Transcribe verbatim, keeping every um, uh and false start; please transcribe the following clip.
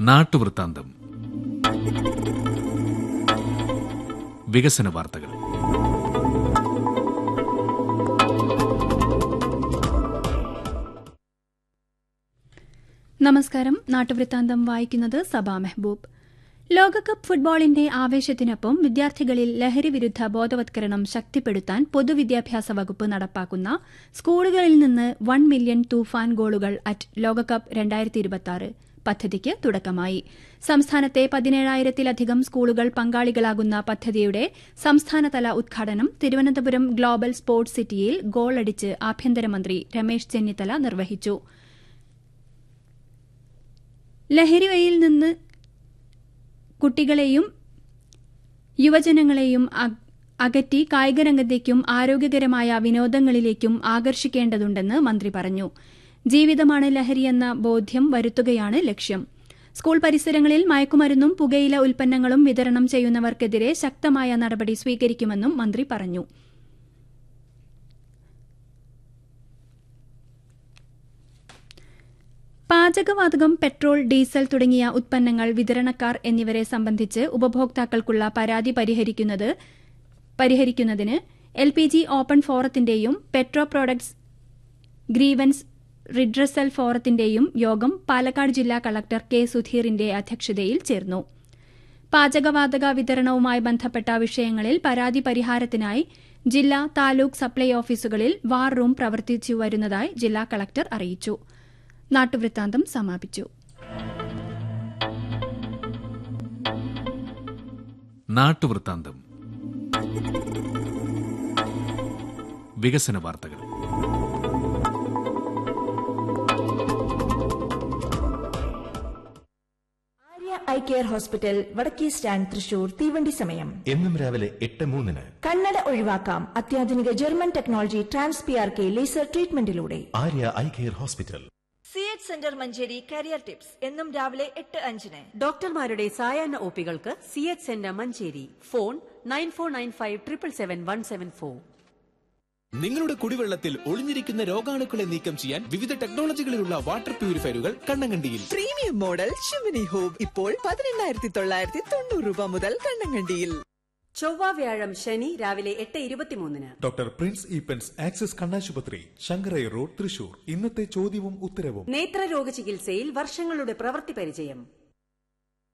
നാട്ടുവൃത്താന്തം. വികസന വാർത്തകൾ. നമസ്കാരം. നാട്ടുവൃത്താന്തം വായിക്കുന്നത് സബാ മെഹബൂബ്. ലോകകപ്പ് ഫുട്ബോളിന്റെ ആവേശത്തിനൊപ്പം വിദ്യാർത്ഥികളിൽ ലഹരിവിരുദ്ധ ബോധവത്കരണം ശക്തിപ്പെടുത്താൻ പൊതുവിദ്യാഭ്യാസ വകുപ്പ് നടപ്പാക്കുന്ന സ്കൂളുകളിൽ നിന്ന് വൺ മില്യൺ തൂഫാൻ ഗോളുകൾ അറ്റ് ലോകകപ്പ് രണ്ടായിരത്തി ഇരുപത്തിയാറ് പദ്ധതിക്ക് തുടക്കമായി. സംസ്ഥാനത്തെ പതിനേഴായിരത്തിലധികം സ്കൂളുകൾ പങ്കാളികളാകുന്ന പദ്ധതിയുടെ സംസ്ഥാനതല ഉദ്ഘാടനം തിരുവനന്തപുരം ഗ്ലോബൽ സ്പോർട്സ് സിറ്റിയിൽ ഗോളടിച്ച് ആഭ്യന്തരമന്ത്രി രമേശ് ചെന്നിത്തല നിർവഹിച്ചു. ലഹരിയിൽ നിന്ന് കുട്ടികളെയും യുവജനങ്ങളെയും അകറ്റി കായികരംഗത്തേക്കും ആരോഗ്യകരമായ വിനോദങ്ങളിലേക്കും ആകർഷിക്കേണ്ടതുണ്ടെന്ന് മന്ത്രി പറഞ്ഞു. ജീവിതമാണ് ലഹരിയെന്ന ബോധ്യം വരുത്തുകയാണ് ലക്ഷ്യം. സ്കൂൾ പരിസരങ്ങളിൽ മയക്കുമരുന്നും പുകയില ഉൽപ്പന്നങ്ങളും വിതരണം ചെയ്യുന്നവർക്കെതിരെ ശക്തമായ നടപടി സ്വീകരിക്കുമെന്നും മന്ത്രി പറഞ്ഞു. പാചകവാതകം, പെട്രോൾ, ഡീസൽ തുടങ്ങിയ ഉൽപ്പന്നങ്ങൾ വിതരണക്കാർ എന്നിവരെ സംബന്ധിച്ച് ഉപഭോക്താക്കൾക്കുള്ള പരാതി പരിഹരിക്കുന്നതിന് L P G open ഫോറത്തിന്റെയും petro products grievance redressal ഫോറത്തിന്റെയും യോഗം പാലക്കാട് ജില്ലാ കളക്ടർ കെ സുധീറിന്റെ അധ്യക്ഷതയിൽ ചേർന്നു. പാചകവാതക വിതരണവുമായി ബന്ധപ്പെട്ട വിഷയങ്ങളിൽ പരാതി പരിഹാരത്തിനായി ജില്ലാ, താലൂക്ക് സപ്ലൈ ഓഫീസുകളിൽ വാർ റൂം പ്രവർത്തിച്ചുവരുന്നതായി ജില്ലാ കളക്ടർ അറിയിച്ചു. നാട്ടുവൃത്താന്തം സമാപിച്ചു. നാട്ടുവൃത്താന്തം. വികസന വാർത്തകൾ. ഐ കെയർ ഹോസ്പിറ്റൽ, വടക്കേ സ്റ്റാൻഡ്, തൃശൂർ. തീവണ്ടി സമയം എന്നും രാവിലെ എട്ട് മൂന്നിന്. കണ്ണട ഒഴിവാക്കാം അത്യാധുനിക German technology trans P R K laser ട്രീറ്റ്മെന്റിലൂടെ. Arya eye care hospital. C H centre Manjeri career tips എന്നും രാവിലെ എട്ട് അഞ്ചിന്. ഡോക്ടർമാരുടെ സായാഹ്ന ഒപികൾക്ക് C H centre Manjeri. Phone nine four nine five triple seven one seven four. നിങ്ങളുടെ കുടിവെള്ളത്തിൽ ഒളിഞ്ഞിരിക്കുന്ന രോഗാണുക്കളെ നീക്കം ചെയ്യാൻ വിവിധ ടെക്നോളജികളിലുള്ള water പ്യൂരിഫയറുകൾ കണ്ണങ്കണ്ടിയിൽ. Premium model chimney home ഇപ്പോൾ പതിനെണ്ണായിരത്തി തൊള്ളായിരത്തി തൊണ്ണൂറ് രൂപ മുതൽ കണ്ണങ്കണ്ടിയിൽ. ചൊവ്വ, വ്യാഴം, ശനി രാവിലെ എട്ട് ഇരുപത്തിമൂന്നിന്. ഡോക്ടർ പ്രിൻസ് ഈപ്പൻസ് ആക്സിസ് കണ്ണാശുപത്രി, ശങ്കരൈ റോഡ്, തൃശൂർ. ഇന്നത്തെ ചോദ്യവും ഉത്തരവും. നേത്രരോഗ ചികിത്സയിൽ വർഷങ്ങളുടെ പ്രവൃത്തി പരിചയം.